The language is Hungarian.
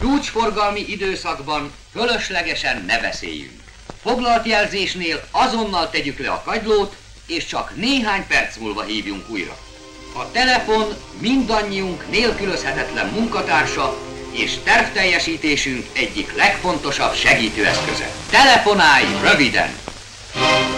Csúcsforgalmi időszakban fölöslegesen ne beszéljünk. Foglalt jelzésnél azonnal tegyük le a kagylót, és csak néhány perc múlva hívjunk újra. A telefon mindannyiunk nélkülözhetetlen munkatársa, és tervteljesítésünk egyik legfontosabb segítőeszköze. Telefonálj röviden!